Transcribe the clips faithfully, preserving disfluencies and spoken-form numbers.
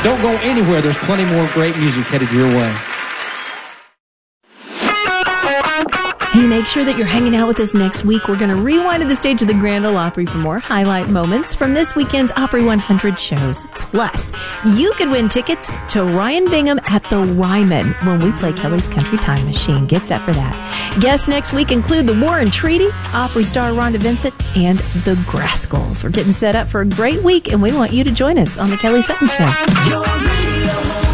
Don't go anywhere. There's plenty more great music headed your way. Hey, make sure that you're hanging out with us next week. We're going to rewind to the stage of the Grand Ole Opry for more highlight moments from this weekend's Opry one hundred shows. Plus, you could win tickets to Ryan Bingham at the Ryman when we play Kelly's Country Time Machine. Get set for that. Guests next week include the Warren Treaty, Opry star Rhonda Vincent, and the Graskels. We're getting set up for a great week, and we want you to join us on the Kelly Sutton Show. Your radio home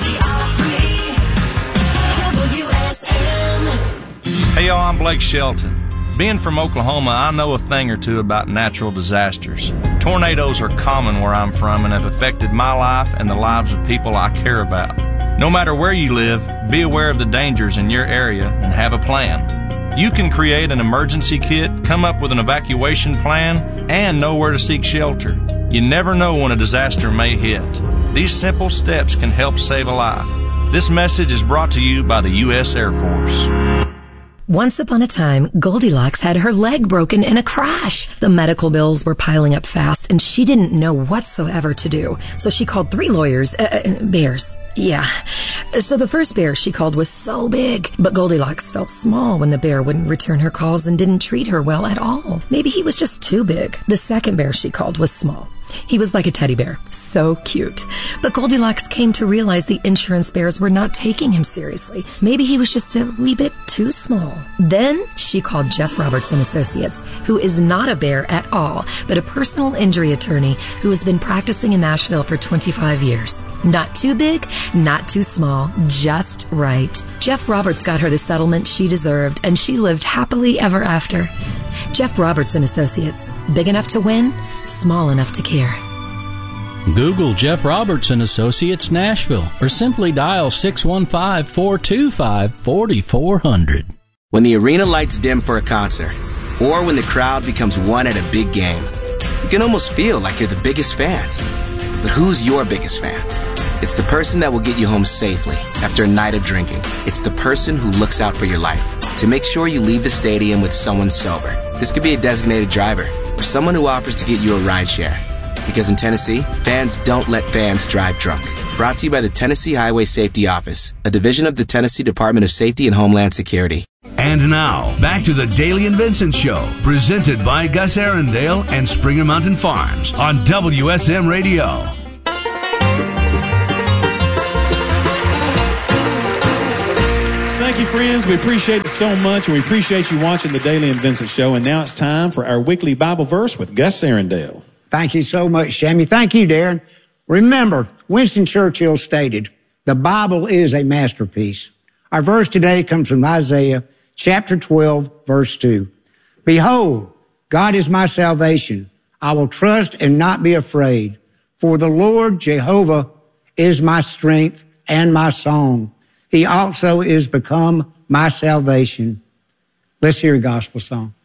for the Opry, W S M. Hey y'all, I'm Blake Shelton. Being from Oklahoma, I know a thing or two about natural disasters. Tornadoes are common where I'm from and have affected my life and the lives of people I care about. No matter where you live, be aware of the dangers in your area and have a plan. You can create an emergency kit, come up with an evacuation plan, and know where to seek shelter. You never know when a disaster may hit. These simple steps can help save a life. This message is brought to you by the U S Air Force. Once upon a time, Goldilocks had her leg broken in a crash. The medical bills were piling up fast, and she didn't know whatsoever to do. So she called three lawyers, uh, bears. Yeah. So the first bear she called was so big, but Goldilocks felt small when the bear wouldn't return her calls and didn't treat her well at all. Maybe he was just too big. The second bear she called was small. He was like a teddy bear. So cute. But Goldilocks came to realize the insurance bears were not taking him seriously. Maybe he was just a wee bit too small. Then she called Jeff Roberts and Associates, who is not a bear at all, but a personal injury attorney who has been practicing in Nashville for twenty-five years. Not too big, not too small, just right. Jeff Roberts got her the settlement she deserved, and she lived happily ever after. Jeff Roberts and Associates. Big enough to win, small enough to care. Google Jeff Roberts and Associates Nashville or simply dial six one five, four two five, four four zero zero. When the arena lights dim for a concert, or when the crowd becomes one at a big game, you can almost feel like you're the biggest fan. But who's your biggest fan? It's the person that will get you home safely after a night of drinking. It's the person who looks out for your life to make sure you leave the stadium with someone sober. This could be a designated driver or someone who offers to get you a ride share. Because in Tennessee, fans don't let fans drive drunk. Brought to you by the Tennessee Highway Safety Office, a division of the Tennessee Department of Safety and Homeland Security. And now, back to the Daily and Vincent Show, presented by Gus Arundel and Springer Mountain Farms on W S M Radio. Thank you, friends. We appreciate it so much, and we appreciate you watching the Daily and Vincent Show. And now it's time for our weekly Bible verse with Gus Arundel. Thank you so much, Sammy. Thank you, Darren. Remember, Winston Churchill stated, the Bible is a masterpiece. Our verse today comes from Isaiah chapter twelve, verse two. Behold, God is my salvation. I will trust and not be afraid. For the Lord Jehovah is my strength and my song. He also is become my salvation. Let's hear a gospel song.